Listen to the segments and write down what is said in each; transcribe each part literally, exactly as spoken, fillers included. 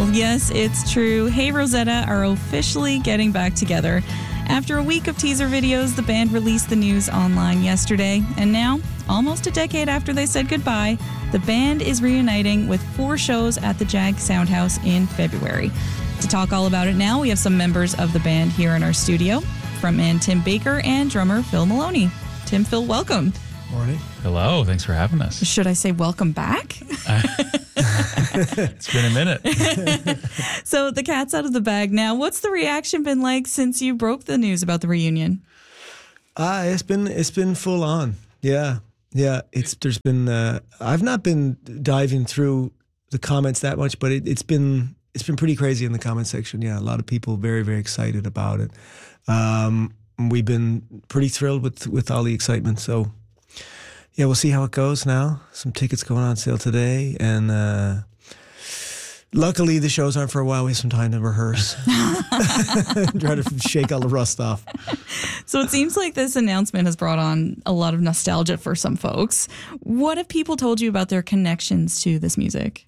Well, yes, it's true. Hey Rosetta are officially getting back together. After a week of teaser videos, the band released the news online yesterday. And now, almost a decade after they said goodbye, the band is reuniting with four shows at the Jag Soundhouse in February. To talk all about it now, we have some members of the band here in our studio. Frontman Tim Baker and drummer Phil Maloney. Tim, Phil, welcome. Morning. Hello. Thanks for having us. Should I say welcome back? It's been a minute. So the cat's out of the bag now. What's the reaction been like since you broke the news about the reunion? Uh, it's been it's been full on. Yeah, yeah. It's there's been uh, I've not been diving through the comments that much, but it, it's been it's been pretty crazy in the comment section. Yeah, a lot of people very very excited about it. Um, we've been pretty thrilled with with all the excitement. So. Yeah, we'll see how it goes now. Some tickets going on sale today. And uh, luckily, the shows aren't for a while. We have some time to rehearse. Try to shake all the rust off. So it seems like this announcement has brought on a lot of nostalgia for some folks. What have people told you about their connections to this music?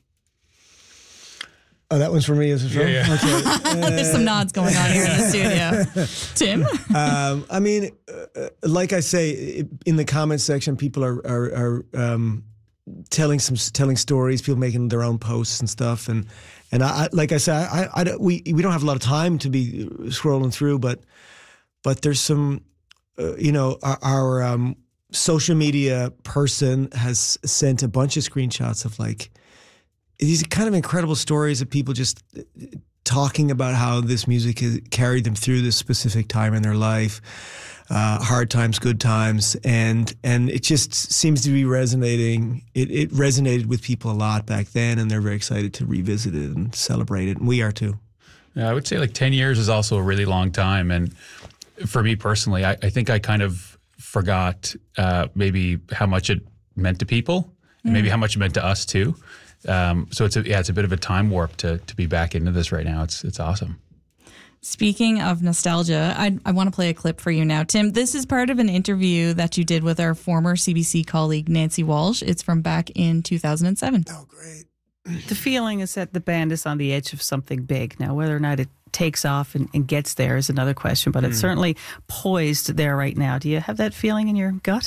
Oh, that one's for me, is it? Yeah, yeah. Okay. Uh, There's some nods going on here in the studio. Tim? um, I mean, uh, like I say, in the comments section, people are are, are um, telling some telling stories. People making their own posts and stuff. And and I, like I said, I, I, I we we don't have a lot of time to be scrolling through, but but there's some, uh, you know, our, our um, social media person has sent a bunch of screenshots of like. These kind of incredible stories of people just talking about how this music has carried them through this specific time in their life, uh, hard times, good times, and and it just seems to be resonating. It, it resonated with people a lot back then, and they're very excited to revisit it and celebrate it, and we are too. Yeah, I would say like ten years is also a really long time, and for me personally, I, I think I kind of forgot uh, maybe how much it meant to people, and maybe how much it meant to us too. Um, so it's a, yeah, it's a bit of a time warp to to be back into this right now. It's it's awesome. Speaking of nostalgia, I, I want to play a clip for you now, Tim. This is part of an interview that you did with our former C B C colleague, Nancy Walsh. It's from back in two thousand seven. Oh, great. The feeling is that the band is on the edge of something big. Now, whether or not it takes off and, and gets there is another question, but mm. it's certainly poised there right now. Do you have that feeling in your gut?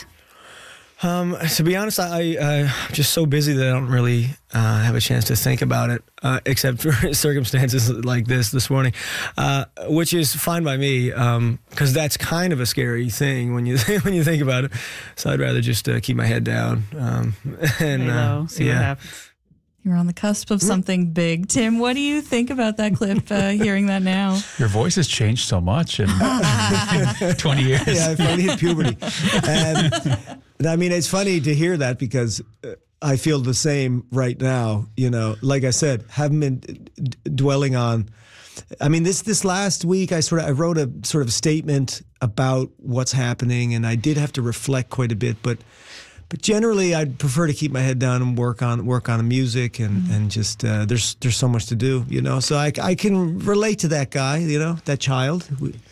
Um, to be honest, I, I, I'm just so busy that I don't really uh, have a chance to think about it, uh, except for circumstances like this this morning, uh, which is fine by me, because um, that's kind of a scary thing when you when you think about it. So I'd rather just uh, keep my head down um, and Lay low, uh, see yeah. what happens. You're on the cusp of something big. Tim, what do you think about that clip, uh, hearing that now? Your voice has changed so much in twenty years. Yeah, I finally hit puberty. And, I mean, it's funny to hear that because uh, I feel the same right now. You know, like I said, haven't been d- dwelling on. I mean, this this last week, I sort of I wrote a sort of a statement about what's happening, and I did have to reflect quite a bit. But but generally, I'd prefer to keep my head down and work on work on the music, and mm-hmm. and just uh, there's there's so much to do, you know. So I I can relate to that guy, you know, that child.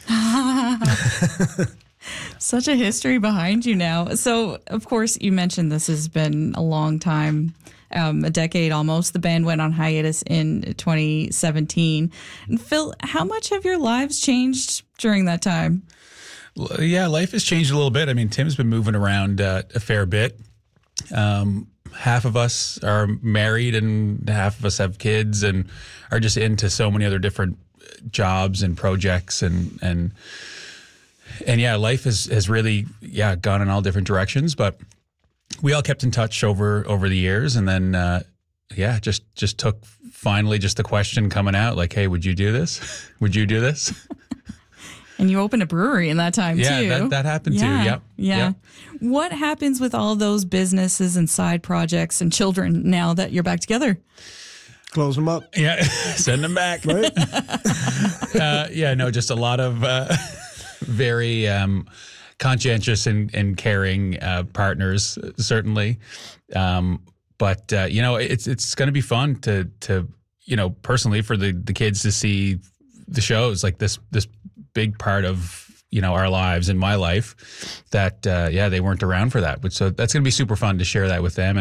Such a history behind you now. So, of course, you mentioned this has been a long time, um, a decade almost. The band went on hiatus in twenty seventeen. And Phil, how much have your lives changed during that time? Yeah, life has changed a little bit. I mean, Tim's been moving around uh, a fair bit. Um, half of us are married and half of us have kids and are just into so many other different jobs and projects and and And yeah, life has, has really, yeah, gone in all different directions, but we all kept in touch over, over the years. And then, uh, yeah, just, just took finally just the question coming out like, hey, would you do this? Would you do this? And you opened a brewery in that time yeah, too. Yeah, that, that happened yeah, too. Yep. Yeah. Yep. What happens with all those businesses and side projects and children now that you're back together? Close them up. Yeah. Send them back. Right? uh, yeah, no, just a lot of, uh, very um, conscientious and, and caring uh, partners, certainly. Um, but, uh, you know, it's it's going to be fun to, to you know, personally for the, the kids to see the shows, like this this big part of, you know, our lives and my life that, uh, yeah, they weren't around for that. But so that's going to be super fun to share that with them and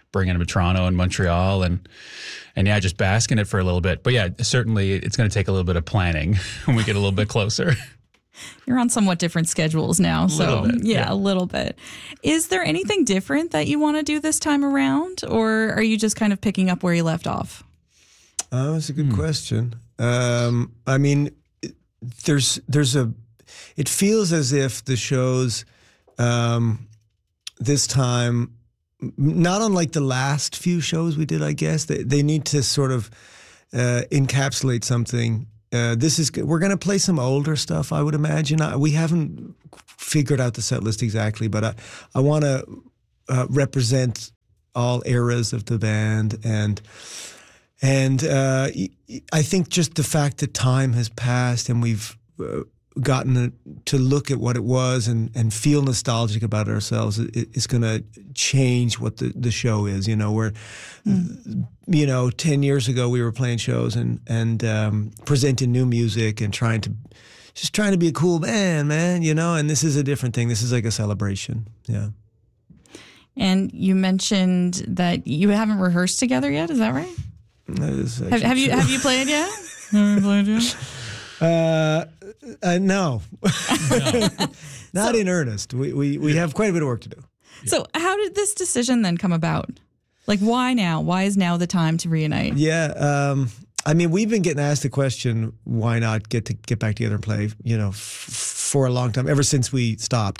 bringing them to Toronto and Montreal, and and yeah, just bask in it for a little bit. But yeah, certainly it's going to take a little bit of planning when we get a little bit closer. You're on somewhat different schedules now, so bit, yeah, yeah, a little bit. Is there anything different that you want to do this time around, or are you just kind of picking up where you left off? Oh, that's a good hmm. question. Um, I mean, there's there's a. It feels as if the shows um, this time, not unlike the last few shows we did, I guess they they need to sort of uh, encapsulate something. Uh, this is we're going to play some older stuff, I would imagine. I, we haven't figured out the set list exactly, but I I want to uh, represent all eras of the band, and and uh, I think just the fact that time has passed and we've uh, gotten to look at what it was and, and feel nostalgic about ourselves is going to change what the, the show is. You know, where, mm. you know, ten years ago we were playing shows and, and um, presenting new music and trying to, just trying to be a cool band, man, you know, and this is a different thing. This is like a celebration. Yeah. And you mentioned that you haven't rehearsed together yet. Is that right? That is have, have you, have you played yet? Have you played yet? Uh, uh, no, no. Not so, in earnest. We, we, we have quite a bit of work to do. So how did this decision then come about? Like, why now? Why is now the time to reunite? Yeah. Um, I mean, we've been getting asked the question, why not get to get back together and play, you know, f- for a long time, ever since we stopped.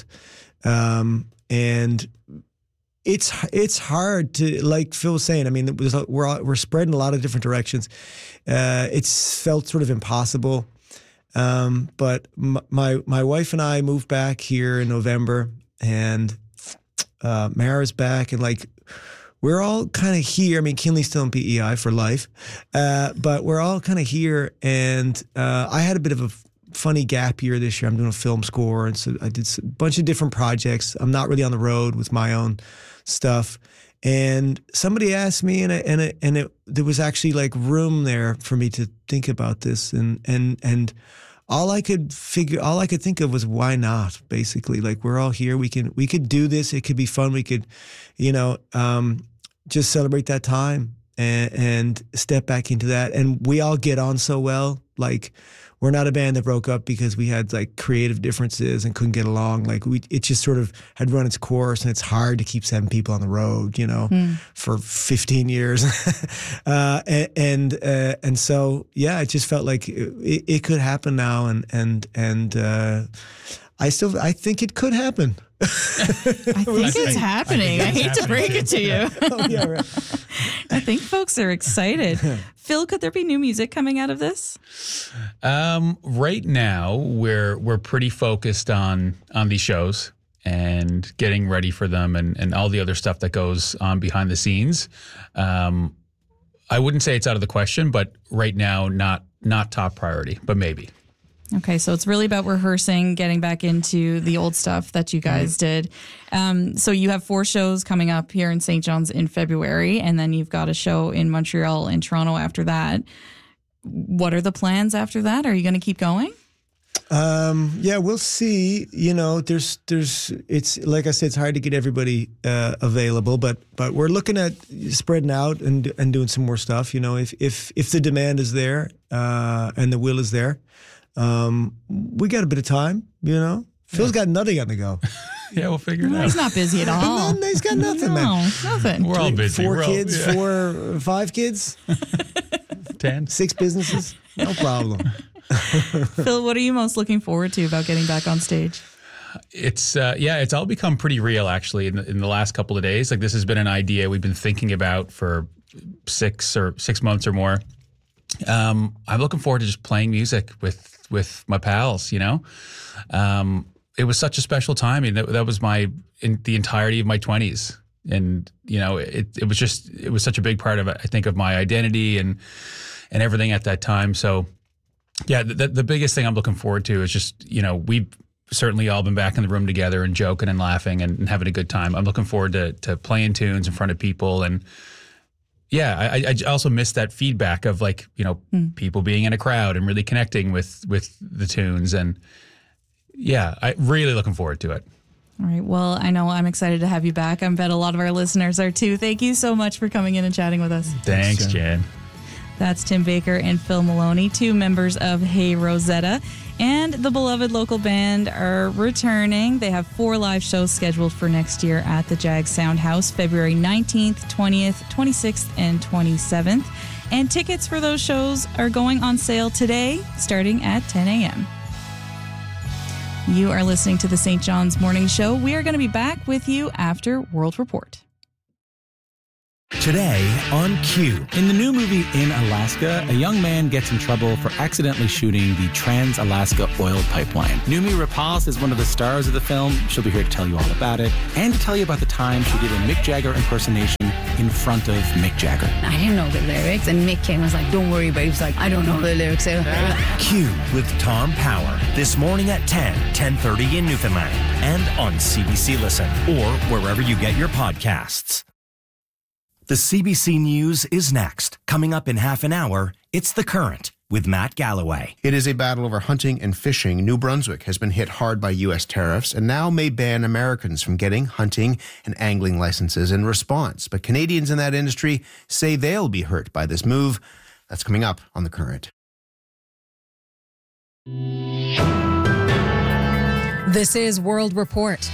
Um, and it's, it's hard to, like Phil was saying, I mean, there's a, we're, we're spreading a lot of different directions. Uh, it's felt sort of impossible. Um, but my my wife and I moved back here in November, and uh, Mara's back, and like we're all kind of here. I mean, Kinley's still in P E I for life, uh, but we're all kind of here. And uh, I had a bit of a funny gap year this year. I'm doing a film score, and so I did a bunch of different projects. I'm not really on the road with my own stuff. And somebody asked me, and it, and it, and it, there was actually like room there for me to think about this, and and and all I could figure, all I could think of was why not? Basically, like we're all here, we can we could do this. It could be fun. We could, you know, um, just celebrate that time and, and step back into that. And we all get on so well. Like we're not a band that broke up because we had like creative differences and couldn't get along. Like we, it just sort of had run its course, and it's hard to keep seven people on the road, you know, mm. for fifteen years. uh, and, and, uh, and so, yeah, it just felt like it, it could happen now. And, and, and, uh, I still, I think it could happen. I think it's think, happening. I, I hate to break too. it to you. Oh, yeah, right. I think folks are excited. Phil, could there be new music coming out of this? Um, right now, we're we're pretty focused on on these shows and getting ready for them, and, and all the other stuff that goes on behind the scenes. Um, I wouldn't say it's out of the question, but right now, not not top priority, but maybe. Okay, so it's really about rehearsing, getting back into the old stuff that you guys did. Um, so you have four shows coming up here in Saint John's in February, and then you've got a show in Montreal and Toronto after that. What are the plans after that? Are you going to keep going? Um, yeah, we'll see. You know, there's, there's, it's like I said, it's hard to get everybody uh, available, but but we're looking at spreading out and and doing some more stuff. You know, if if if the demand is there uh, and the will is there. Um, we got a bit of time, you know. Phil's yeah. got nothing on the go. Yeah, we'll figure it no, out. He's not busy at all. no, he's got nothing, no, man. nothing. We're all busy. Four We're kids, all, yeah. four, five kids, ten, six businesses. No problem. Phil, what are you most looking forward to about getting back on stage? It's uh, yeah, it's all become pretty real actually in the, in the last couple of days. Like this has been an idea we've been thinking about for six or six months or more. Um, I'm looking forward to just playing music with. with my pals, you know, um, it was such a special time. I mean, that, that was my, in the entirety of my twenties. And, you know, it, it was just, it was such a big part of it, I think, of my identity and, and everything at that time. So yeah, the, the biggest thing I'm looking forward to is just, you know, we've certainly all been back in the room together and joking and laughing and, and having a good time. I'm looking forward to, to playing tunes in front of people. And yeah, I, I also missed that feedback of like, you know, mm. people being in a crowd and really connecting with, with the tunes. And yeah, I really looking forward to it. All right. Well, I know I'm excited to have you back. I bet a lot of our listeners are too. Thank you so much for coming in and chatting with us. Thanks, Jen. That's Tim Baker and Phil Maloney, two members of Hey Rosetta. And the beloved local band are returning. They have four live shows scheduled for next year at the Jag Sound House, February nineteenth, twentieth, twenty-sixth, and twenty-seventh. And tickets for those shows are going on sale today, starting at ten a.m. You are listening to the Saint John's Morning Show. We are going to be back with you after World Report. Today on Q. In the new movie In Alaska, a young man gets in trouble for accidentally shooting the Trans-Alaska Oil Pipeline. Noomi Rapace is one of the stars of the film. She'll be here to tell you all about it and to tell you about the time she did a Mick Jagger impersonation in front of Mick Jagger. I didn't know the lyrics, and Mick came and was like, don't worry, but he was like, I don't know the lyrics. Q with Tom Power, this morning at ten, ten thirty in Newfoundland, and on C B C Listen, or wherever you get your podcasts. The C B C News is next. Coming up in half an hour, it's The Current with Matt Galloway. It is a battle over hunting and fishing. New Brunswick has been hit hard by U S tariffs and now may ban Americans from getting hunting and angling licenses in response. But Canadians in that industry say they'll be hurt by this move. That's coming up on The Current. This is World Report.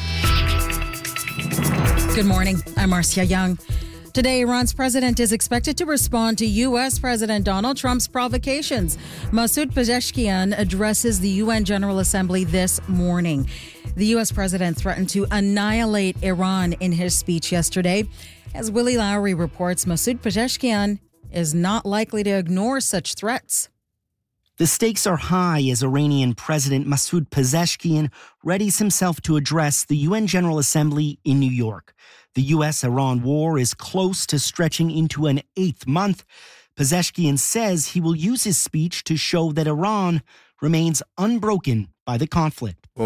Good morning. I'm Marcia Young. Today, Iran's president is expected to respond to U S. President Donald Trump's provocations. Masoud Pezeshkian addresses the U N General Assembly this morning. The U S president threatened to annihilate Iran in his speech yesterday. As Willie Lowry reports, Masoud Pezeshkian is not likely to ignore such threats. The stakes are high as Iranian President Masoud Pezeshkian readies himself to address the U N General Assembly in New York. The U S Iran war is close to stretching into an eighth month. Pezeshkian says he will use his speech to show that Iran remains unbroken by the conflict. We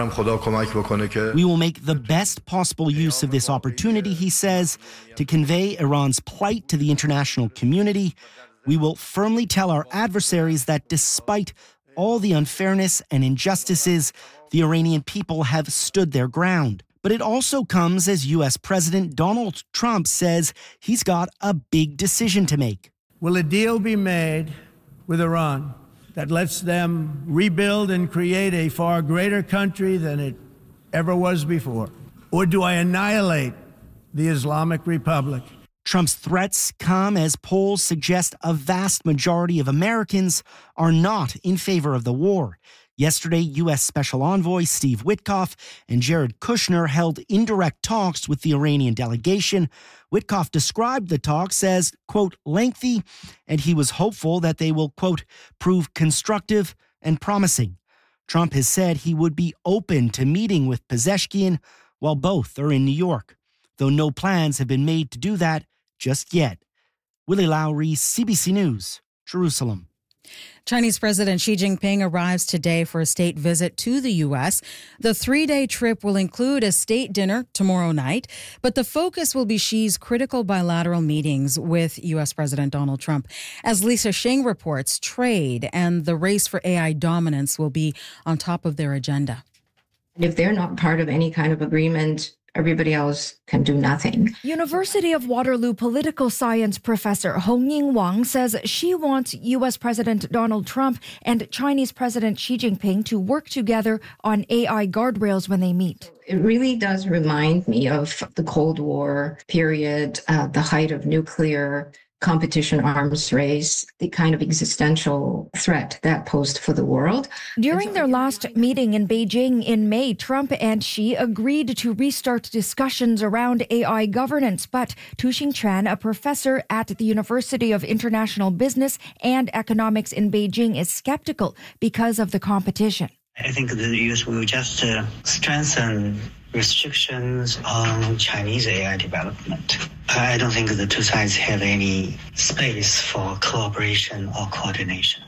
will make the best possible use of this opportunity, he says, to convey Iran's plight to the international community. We will firmly tell our adversaries that despite all the unfairness and injustices, the Iranian people have stood their ground. But it also comes as U S. President Donald Trump says he's got a big decision to make. Will a deal be made with Iran that lets them rebuild and create a far greater country than it ever was before? Or do I annihilate the Islamic Republic? Trump's threats come as polls suggest a vast majority of Americans are not in favor of the war. Yesterday, U S. Special Envoy Steve Witkoff and Jared Kushner held indirect talks with the Iranian delegation. Witkoff described the talks as, quote, lengthy, and he was hopeful that they will, quote, prove constructive and promising. Trump has said he would be open to meeting with Pezeshkian while both are in New York, though no plans have been made to do that just yet. Willie Lowry, C B C News, Jerusalem. Chinese President Xi Jinping arrives today for a state visit to the U S. The three-day trip will include a state dinner tomorrow night, but the focus will be Xi's critical bilateral meetings with U S. President Donald Trump. As Lisa Shing reports, trade and the race for A I dominance will be on top of their agenda. If they're not part of any kind of agreement, everybody else can do nothing. University of Waterloo political science professor Hongying Wang says she wants U S. President Donald Trump and Chinese President Xi Jinping to work together on A I guardrails when they meet. It really does remind me of the Cold War period, uh, the height of nuclear competition arms race, the kind of existential threat that posed for the world. During their last meeting in Beijing in May, Trump and Xi agreed to restart discussions around A I governance, but Tu-Xing Chen, a professor at the University of International Business and Economics in Beijing, is skeptical because of the competition. I think the U S will just uh, strengthen restrictions on Chinese A I development. I don't think the two sides have any space for cooperation or coordination.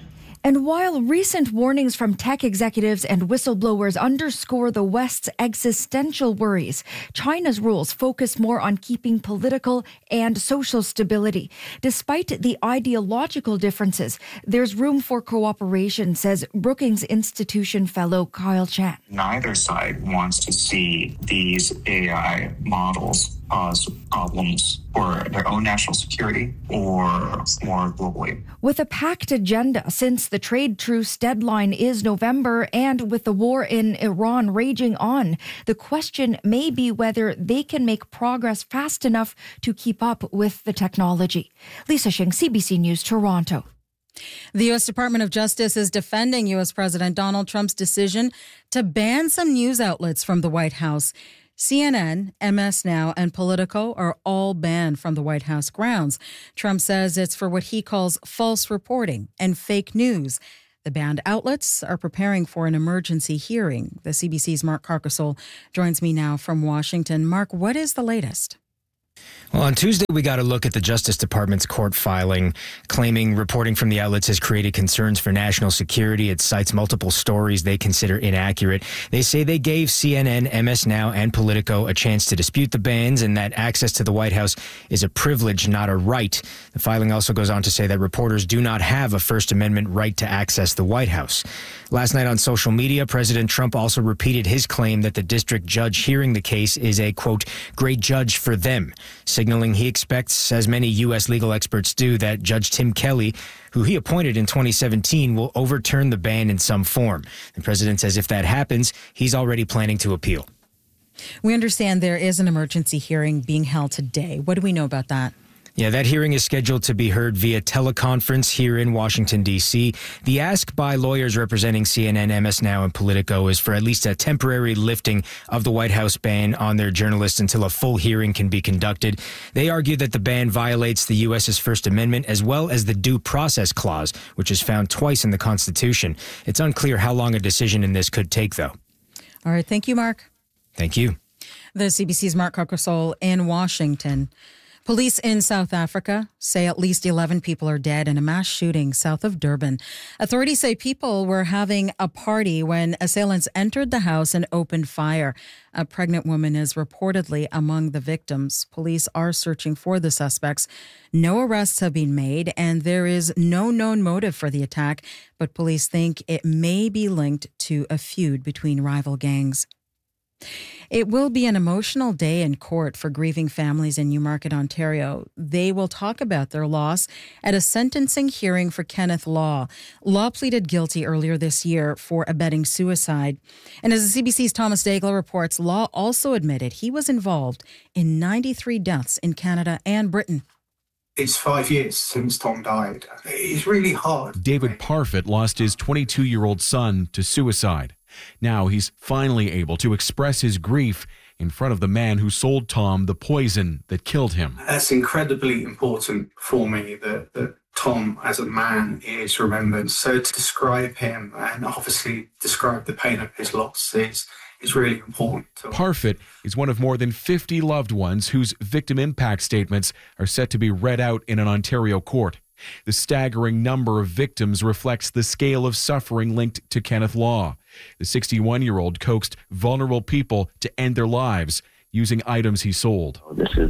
And while recent warnings from tech executives and whistleblowers underscore the West's existential worries, China's rules focus more on keeping political and social stability. Despite the ideological differences, there's room for cooperation, says Brookings Institution fellow Kyle Chan. Neither side wants to see these A I models cause problems for their own national security or more globally. With a packed agenda, since the trade truce deadline is November and with the war in Iran raging on, the question may be whether they can make progress fast enough to keep up with the technology. Lisa Shing, C B C News, Toronto. The U S Department of Justice is defending U S President Donald Trump's decision to ban some news outlets from the White House. C N N, M S Now, and Politico are all banned from the White House grounds. Trump says it's for what he calls false reporting and fake news. The banned outlets are preparing for an emergency hearing. The C B C's Mark Carcasole joins me now from Washington. Mark, what is the latest? Well, on Tuesday, we got a look at the Justice Department's court filing, claiming reporting from the outlets has created concerns for national security. It cites multiple stories they consider inaccurate. They say they gave C N N, M S Now, and Politico a chance to dispute the bans and that access to the White House is a privilege, not a right. The filing also goes on to say that reporters do not have a First Amendment right to access the White House. Last night on social media, President Trump also repeated his claim that the district judge hearing the case is a, quote, great judge for them, signaling he expects, as many U S legal experts do, that Judge Tim Kelly, who he appointed in twenty seventeen, will overturn the ban in some form. The president says if that happens, he's already planning to appeal. We understand there is an emergency hearing being held today. What do we know about that? Yeah, that hearing is scheduled to be heard via teleconference here in Washington, D C. The ask by lawyers representing C N N, M S Now, and Politico is for at least a temporary lifting of the White House ban on their journalists until a full hearing can be conducted. They argue that the ban violates the U S's First Amendment as well as the Due Process Clause, which is found twice in the Constitution. It's unclear how long a decision in this could take, though. All right. Thank you, Mark. Thank you. The C B C's Mark Carcasole in Washington. Police in South Africa say at least eleven people are dead in a mass shooting south of Durban. Authorities say people were having a party when assailants entered the house and opened fire. A pregnant woman is reportedly among the victims. Police are searching for the suspects. No arrests have been made, and there is no known motive for the attack, but police think it may be linked to a feud between rival gangs. It will be an emotional day in court for grieving families in Newmarket, Ontario. They will talk about their loss at a sentencing hearing for Kenneth Law. Law pleaded guilty earlier this year for abetting suicide. And as the C B C's Thomas Daigle reports, Law also admitted he was involved in ninety-three deaths in Canada and Britain. It's five years since Tom died. It's really hard. David Parfitt lost his twenty-two-year-old son to suicide. Now he's finally able to express his grief in front of the man who sold Tom the poison that killed him. That's incredibly important for me, that, that Tom as a man is remembered. So to describe him and obviously describe the pain of his loss is, is really important. Parfitt is one of more than fifty loved ones whose victim impact statements are set to be read out in an Ontario court. The staggering number of victims reflects the scale of suffering linked to Kenneth Law. The sixty-one-year-old coaxed vulnerable people to end their lives using items he sold. This is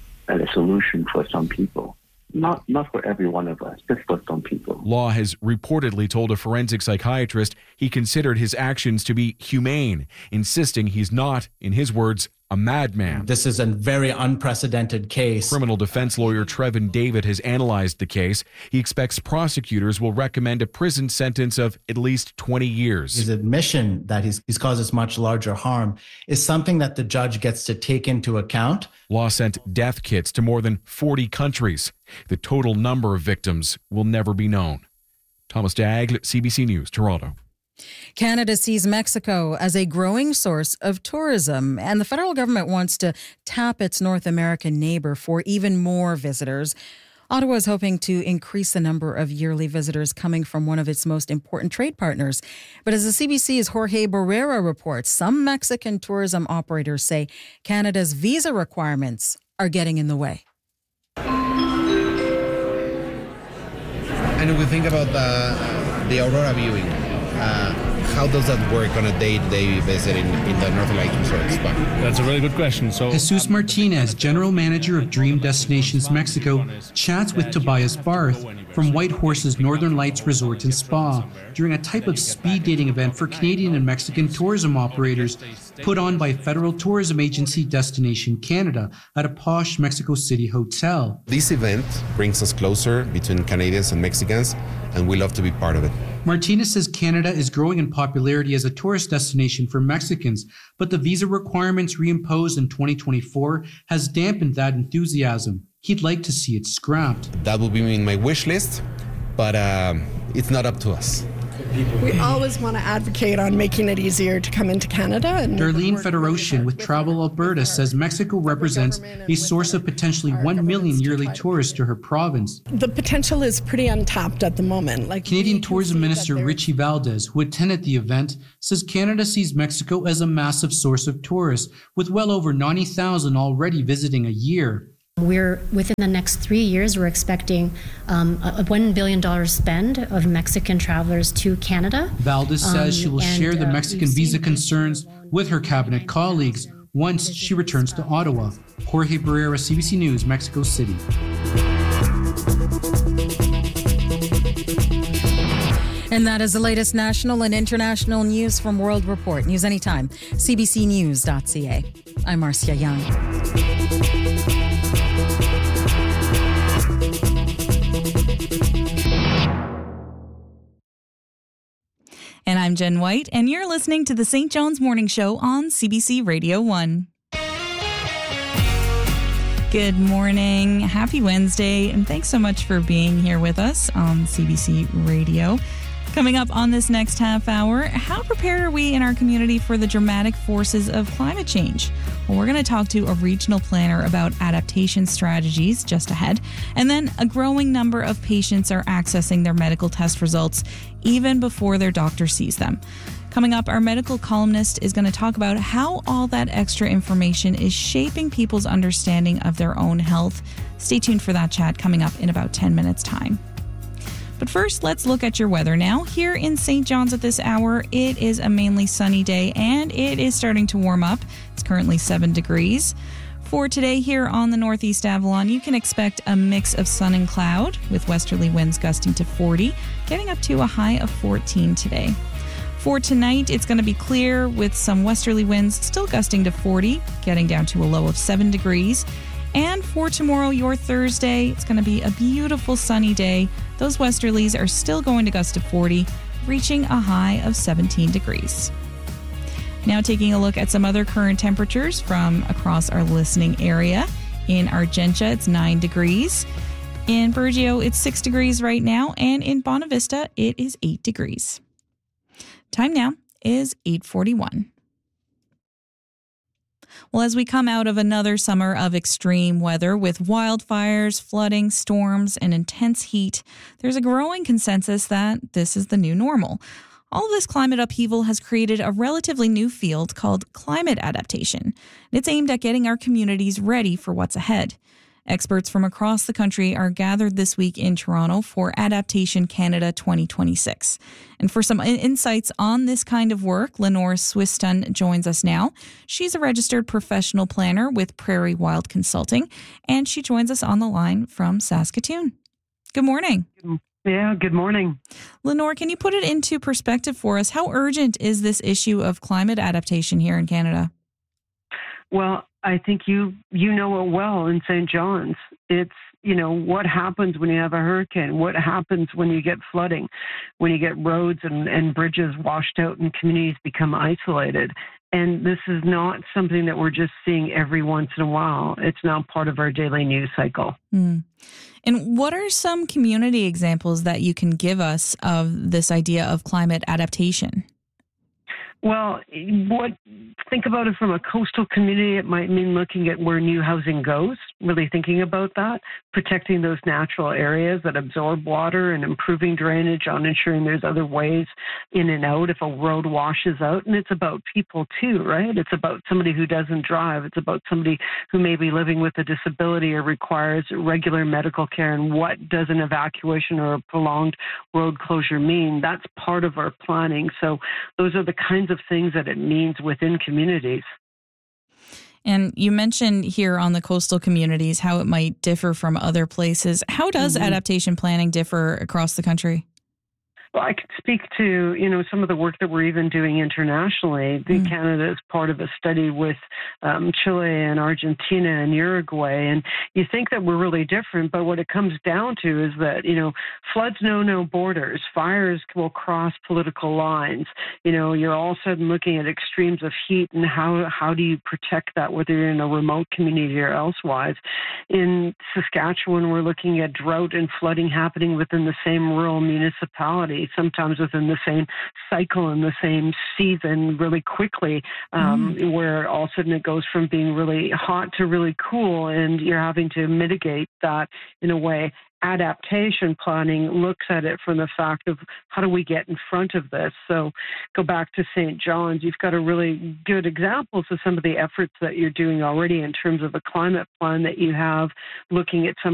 a solution for some people. Not not for every one of us, just for some people. Law has reportedly told a forensic psychiatrist he considered his actions to be humane, insisting he's not, in his words, a madman. This is a very unprecedented case. Criminal defense lawyer Trevin David has analyzed the case. He expects prosecutors will recommend a prison sentence of at least twenty years. His admission that he's, he's caused us much larger harm is something that the judge gets to take into account. Law sent death kits to more than forty countries. The total number of victims will never be known. Thomas Daigle, C B C News, Toronto. Canada sees Mexico as a growing source of tourism, and the federal government wants to tap its North American neighbor for even more visitors. Ottawa is hoping to increase the number of yearly visitors coming from one of its most important trade partners. But as the C B C's Jorge Barrera reports, some Mexican tourism operators say Canada's visa requirements are getting in the way. And if we think about the the Aurora viewing, uh, how does that work on a day-to-day visit in, in the Northern Lights Resort Spa? That's a really good question. So, Jesus Martinez, General Manager of Dream Destinations Mexico, chats with Tobias Barth from White Horse's Northern Lights Resort and Spa during a type of speed dating event for Canadian and Mexican tourism operators put on by federal tourism agency Destination Canada at a posh Mexico City hotel. This event brings us closer between Canadians and Mexicans, and we love to be part of it. Martinez says Canada is growing in popularity as a tourist destination for Mexicans, but the visa requirements reimposed in twenty twenty-four has dampened that enthusiasm. He'd like to see it scrapped. That will be in my wish list, but uh, it's not up to us. We always want to advocate on making it easier to come into Canada. And Darlene Federocean with Travel Alberta says Mexico represents a source of potentially one million yearly tourists to her province. The potential is pretty untapped at the moment. Like Canadian Tourism Minister Richie Valdez, who attended the event, says Canada sees Mexico as a massive source of tourists, with well over ninety thousand already visiting a year. We're within the next three years, we're expecting um, a one billion dollars spend of Mexican travelers to Canada. Valdez says um, she will and, share the Mexican uh, visa concerns with her cabinet colleagues once she returns to Ottawa. Jorge Barrera, C B C News, Mexico City. And that is the latest national and international news from World Report. News anytime, c b c news dot c a. I'm Marcia Young. And I'm Jen White, and you're listening to the Saint John's Morning Show on C B C Radio one. Good morning. Happy Wednesday, and thanks so much for being here with us on C B C Radio. Coming up on this next half hour, how prepared are we in our community for the dramatic forces of climate change? Well, we're going to talk to a regional planner about adaptation strategies just ahead. And then a growing number of patients are accessing their medical test results even before their doctor sees them. Coming up, our medical columnist is going to talk about how all that extra information is shaping people's understanding of their own health. Stay tuned for that chat coming up in about ten minutes' time. But first, let's look at your weather now. Here in Saint John's at this hour, it is a mainly sunny day and it is starting to warm up. It's currently seven degrees. For today here on the Northeast Avalon, you can expect a mix of sun and cloud with westerly winds gusting to forty, getting up to a high of fourteen today. For tonight, it's going to be clear with some westerly winds still gusting to forty, getting down to a low of seven degrees. And for tomorrow, your Thursday, it's going to be a beautiful sunny day. Those westerlies are still going to gust to forty, reaching a high of seventeen degrees. Now taking a look at some other current temperatures from across our listening area. In Argentia, it's nine degrees. In Burgeo, it's six degrees right now. And in Bonavista, it is eight degrees. Time now is eight forty-one. Well, as we come out of another summer of extreme weather with wildfires, flooding, storms, and intense heat, there's a growing consensus that this is the new normal. All of this climate upheaval has created a relatively new field called climate adaptation. It's aimed at getting our communities ready for what's ahead. Experts from across the country are gathered this week in Toronto for Adaptation Canada twenty twenty-six. And for some insights on this kind of work, Lenore Swiston joins us now. She's a registered professional planner with Prairie Wild Consulting, and she joins us on the line from Saskatoon. Good morning. Yeah, good morning. Lenore, can you put it into perspective for us? How urgent is this issue of climate adaptation here in Canada? Well, I think you you know it well in Saint John's. It's, you know, what happens when you have a hurricane? What happens when you get flooding? When you get roads and, and bridges washed out and communities become isolated? And this is not something that we're just seeing every once in a while. It's now part of our daily news cycle. Mm. And what are some community examples that you can give us of this idea of climate adaptation? Well, what think about it from a coastal community, it might mean looking at where new housing goes. really thinking about that, protecting those natural areas that absorb water and improving drainage, on ensuring there's other ways in and out if a road washes out. And it's about people too, right? It's about somebody who doesn't drive. It's about somebody who may be living with a disability or requires regular medical care. And what does an evacuation or a prolonged road closure mean? That's part of our planning. So those are the kinds of things that it means within communities. And you mentioned here on the coastal communities how it might differ from other places. How does mm-hmm. adaptation planning differ across the country? Well, I could speak to, you know, some of the work that we're even doing internationally. The mm. Canada is part of a study with um, Chile and Argentina and Uruguay. And you think that we're really different, but what it comes down to is that, you know, floods know no borders. Fires will cross political lines. You know, you're all of a sudden looking at extremes of heat and how, how do you protect that, whether you're in a remote community or elsewise. In Saskatchewan, we're looking at drought and flooding happening within the same rural municipality, sometimes within the same cycle and the same season really quickly, um, mm. where all of a sudden it goes from being really hot to really cool, and you're having to mitigate that in a way. Adaptation planning looks at it from the fact of how do we get in front of this. So go back to Saint John's, you've got a really good examples of some of the efforts that you're doing already in terms of a climate plan that you have, looking at some